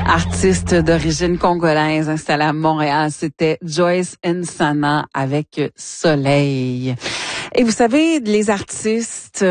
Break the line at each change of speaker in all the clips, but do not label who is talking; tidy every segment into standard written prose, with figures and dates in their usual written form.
Artiste d'origine congolaise installée à Montréal, c'était Joyce Nsana avec Soleil. Et vous savez, les artistes,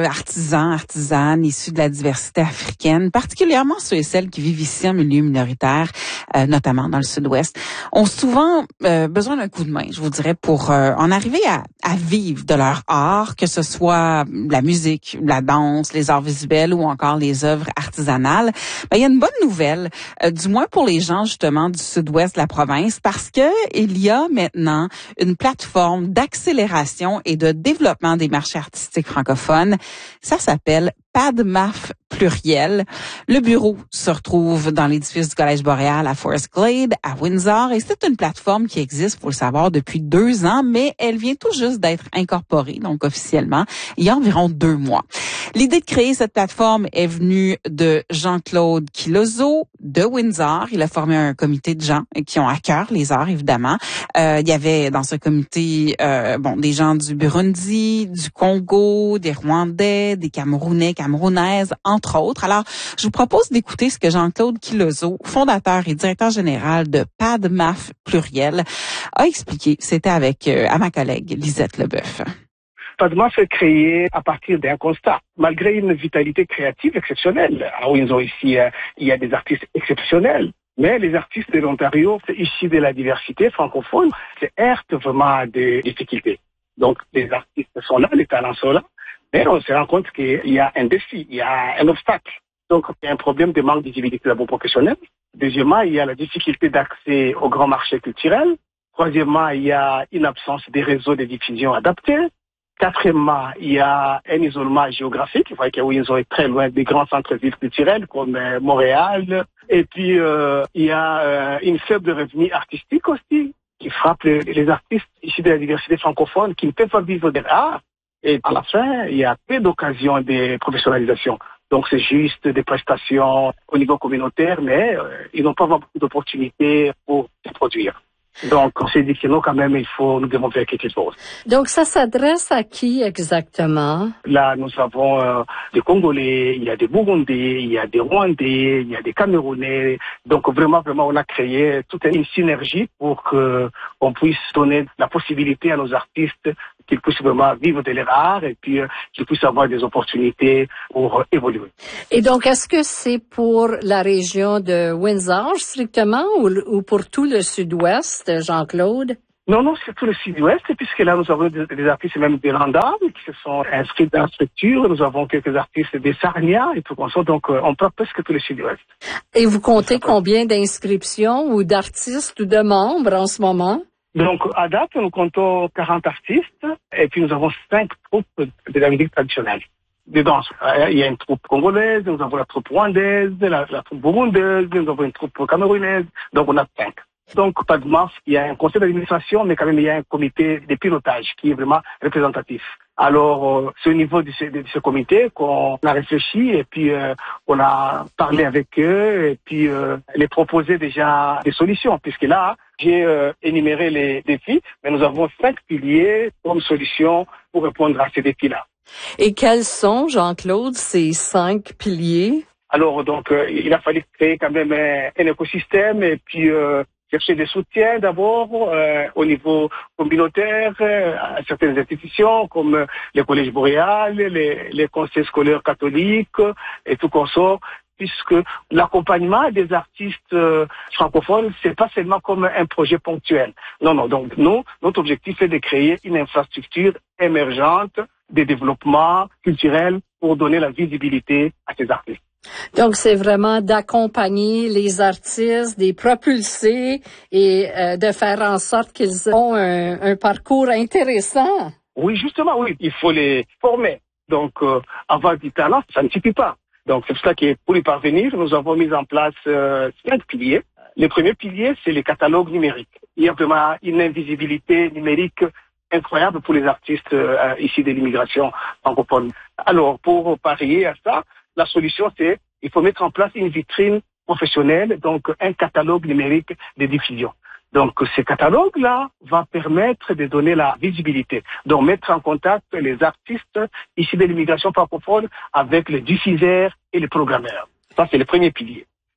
artisanes issus de la diversité africaine, particulièrement ceux et celles qui vivent ici en milieu minoritaire, notamment dans le sud-ouest, ont souvent besoin d'un coup de main, je vous dirais, pour en arriver à vivre de leur art, que ce soit la musique, la danse, les arts visuels ou encore les œuvres artisanales. Ben, il y a une bonne nouvelle, du moins pour les gens justement du sud-ouest de la province, parce que il y a maintenant une plateforme d'accélération et de développement des marchés artistiques francophones. Ça s'appelle PADMAF pluriel. Le bureau se retrouve dans l'édifice du Collège Boréal à Forest Glade, à Windsor, et c'est une plateforme qui existe, faut le savoir, depuis 2 ans, mais elle vient tout juste d'être incorporée, donc officiellement, il y a environ 2 mois. L'idée de créer cette plateforme est venue de Jean-Claude Kilozo de Windsor. Il a formé un comité de gens qui ont à cœur les arts, évidemment. Il y avait dans ce comité des gens du Burundi, du Congo, des Rwandais, des Camerounais, Camerounaises, entre autres. Alors, je vous propose d'écouter ce que Jean-Claude Kilozo, fondateur et directeur général de PADMAF pluriel, a expliqué. C'était avec à ma collègue Lisette Leboeuf.
PADMAF est créé à partir d'un constat. Malgré une vitalité créative exceptionnelle, à Windsor ici, il y a des artistes exceptionnels. Mais les artistes de l'Ontario, issus de la diversité francophone, se heurtent vraiment à des difficultés. Donc, les artistes sont là, les talents sont là, mais on se rend compte qu'il y a un défi, il y a un obstacle. Donc, il y a un problème de manque de visibilité d'abord professionnelle. Deuxièmement, il y a la difficulté d'accès au grand marché culturel. Troisièmement, il y a une absence des réseaux de diffusion adaptés. Quatrièmement, il y a un isolement géographique. Vous voyez que Windsor est très loin des grands centres-villes culturels comme Montréal. Et puis, il y a une faible revenu artistique aussi qui frappe les artistes issus de la diversité francophone qui ne peuvent pas vivre de l'art. Et à la fin, il y a peu d'occasions de professionnalisation. Donc, c'est juste des prestations au niveau communautaire, mais ils n'ont pas beaucoup d'opportunités pour se produire. Donc, on s'est dit que non, quand même, nous devons faire quelque chose.
Donc, ça s'adresse à qui exactement?
Là, nous avons des Congolais, il y a des Burundais, il y a des Rwandais, il y a des Camerounais. Donc, vraiment, on a créé toute une synergie pour qu'on puisse donner la possibilité à nos artistes qu'ils puissent vraiment vivre de leur art et puis qu'ils puissent avoir des opportunités pour évoluer.
Et donc, est-ce que c'est pour la région de Windsor strictement ou pour tout le sud-ouest, Jean-Claude?
Non, c'est tout le sud-ouest, puisque là, nous avons des artistes même de Randam qui se sont inscrits dans la structure. Nous avons quelques artistes de Sarnia et tout comme ça. Donc, on prend presque tout le sud-ouest.
Et vous comptez combien d'inscriptions ou d'artistes ou de membres en ce moment?
Donc, à date, nous comptons 40 artistes et puis nous avons 5 troupes de la musique traditionnelle. De danse. Il y a une troupe congolaise, nous avons la troupe rwandaise, la troupe burundaise, nous avons une troupe camerounaise. Donc, on a 5. Donc, PADMAF, il y a un conseil d'administration, mais quand même, il y a un comité de pilotage qui est vraiment représentatif. Alors, c'est au niveau de ce comité qu'on a réfléchi et puis on a parlé avec eux et puis les proposé déjà des solutions. Puisque là, j'ai énuméré les défis, mais nous avons 5 piliers comme solution pour répondre à ces défis-là.
Et quels sont, Jean-Claude, ces 5 piliers?
Alors, donc, il a fallu créer quand même un écosystème et puis chercher des soutiens d'abord au niveau communautaire à certaines institutions comme les collèges boréal, les conseils scolaires catholiques et tout comme ça, puisque l'accompagnement des artistes francophones, c'est pas seulement comme un projet ponctuel. Non. Donc, notre objectif est de créer une infrastructure émergente de développement culturel pour donner la visibilité à ces artistes.
Donc, c'est vraiment d'accompagner les artistes, de les propulser et de faire en sorte qu'ils ont un parcours intéressant.
Oui, justement, oui. Il faut les former. Donc, avoir du talent, ça ne suffit pas. Donc, c'est pour ça que pour y parvenir, nous avons mis en place 5 piliers. Le premier pilier, c'est les catalogues numériques. Il y a vraiment une invisibilité numérique incroyable pour les artistes ici de l'immigration francophone. Alors, pour parier à ça, la solution, c'est il faut mettre en place une vitrine professionnelle, donc un catalogue numérique de diffusion. Donc, ce catalogue-là va permettre de donner la visibilité, donc mettre en contact les artistes ici de l'immigration francophone avec les diffuseurs et les programmeurs. Ça, c'est le premier pilier.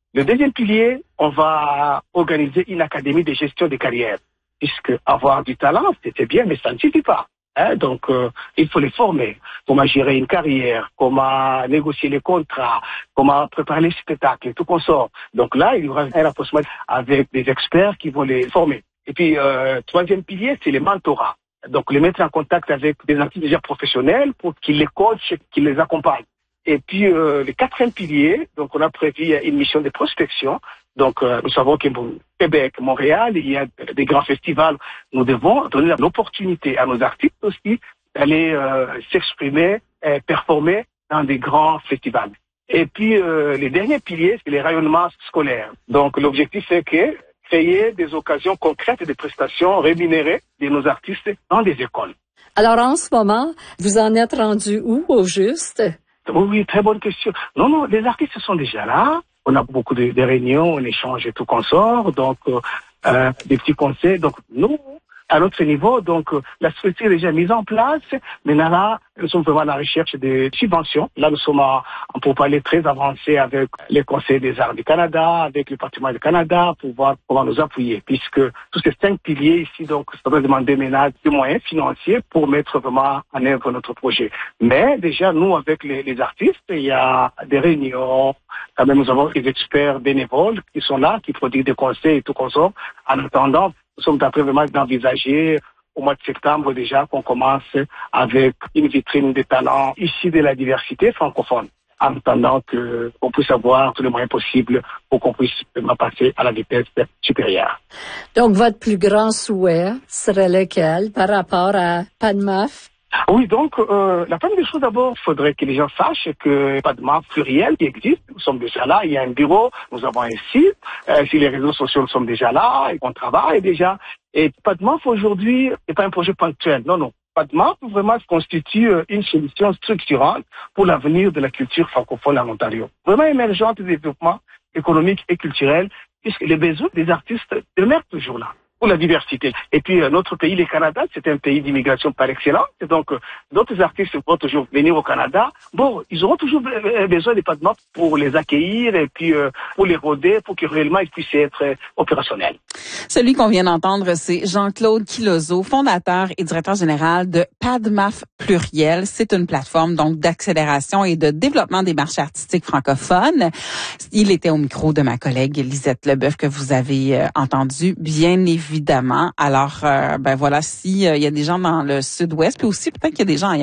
Le deuxième pilier, on va organiser une académie de gestion des carrières, puisque avoir du talent, c'est bien, mais ça ne suffit pas. Donc, il faut les former. Comment gérer une carrière, comment négocier les contrats, comment préparer les spectacles et tout consort. Donc là, il y aura un rapprochement avec des experts qui vont les former. Et puis, troisième pilier, c'est les mentorats. Donc, les mettre en contact avec des artistes déjà professionnels pour qu'ils les coachent, qu'ils les accompagnent. Et puis, le quatrième pilier, donc on a prévu une mission de prospection. Donc, nous savons qu'au Québec, Montréal, il y a des grands festivals. Nous devons donner l'opportunité à nos artistes aussi d'aller s'exprimer, performer dans des grands festivals. Et puis, les derniers piliers, c'est les rayonnements scolaires. Donc, l'objectif, c'est que créer des occasions concrètes de prestations rémunérées de nos artistes dans des écoles.
Alors, en ce moment, vous en êtes rendu où, au juste?
Oui, très bonne question. Non, les artistes sont déjà là. On a beaucoup de réunions, on échange et tout consort. Donc, des petits conseils. Donc, nous, à notre niveau, donc, la structure est déjà mise en place. Maintenant, là, nous sommes vraiment à la recherche de subventions. Là, nous sommes en pourparlers très avancés avec les conseils des arts du Canada, avec le Parlement du Canada, pour voir comment nous appuyer. Puisque tous ces 5 piliers ici, donc, ça va demander maintenant des moyens financiers pour mettre vraiment en œuvre notre projet. Mais déjà, nous, avec les artistes, il y a des réunions. Quand même, nous avons des experts bénévoles qui sont là, qui produisent des conseils et tout consort. En attendant, nous sommes en train vraiment d'envisager au mois de septembre déjà qu'on commence avec une vitrine de talents ici de la diversité francophone, en attendant qu'on puisse avoir tous les moyens possibles pour qu'on puisse passer à la vitesse supérieure.
Donc, votre plus grand souhait serait lequel par rapport à PADMAF?
Oui, donc, la première des choses d'abord, il faudrait que les gens sachent que PADMAF pluriel qui existe, nous sommes déjà là, il y a un bureau, nous avons un site, si les réseaux sociaux nous sommes déjà là, et on travaille déjà. Et PADMAF aujourd'hui n'est pas un projet ponctuel, non. PADMAF vraiment constitue une solution structurante pour l'avenir de la culture francophone en Ontario. Vraiment émergente de développement économique et culturel, puisque les besoins des artistes demeurent toujours là, pour la diversité. Et puis, notre pays, le Canada, c'est un pays d'immigration par excellence. Et donc, d'autres artistes vont toujours venir au Canada. Bon, ils auront toujours besoin des PADMAF pour les accueillir et puis pour les roder, pour que réellement ils puissent être opérationnels.
Celui qu'on vient d'entendre, c'est Jean-Claude Quilozot, fondateur et directeur général de PADMAF Pluriel. C'est une plateforme donc d'accélération et de développement des marchés artistiques francophones. Il était au micro de ma collègue Lisette Leboeuf que vous avez entendu, bien évidemment. Alors, voilà, si il y a des gens dans le sud-ouest, puis aussi peut-être qu'il y a des gens ailleurs